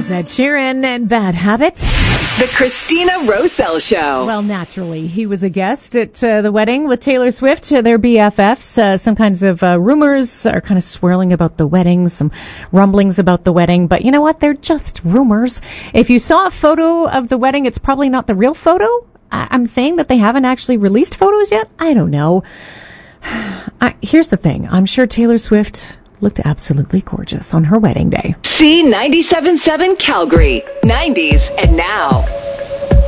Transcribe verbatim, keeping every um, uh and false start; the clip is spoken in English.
That's Ed Sheeran and Bad Habits. The Christina Rosell Show. Well, naturally, he was a guest at uh, the wedding with Taylor Swift, uh, their B F Fs. Uh, some kinds of uh, rumors are kind of swirling about the wedding, some rumblings about the wedding. But you know what? They're just rumors. If you saw a photo of the wedding, it's probably not the real photo. I- I'm saying that they haven't actually released photos yet. I don't know. I- here's the thing. I'm sure Taylor Swift looked absolutely gorgeous on her wedding day. C ninety-seven point seven Calgary, nineties and now.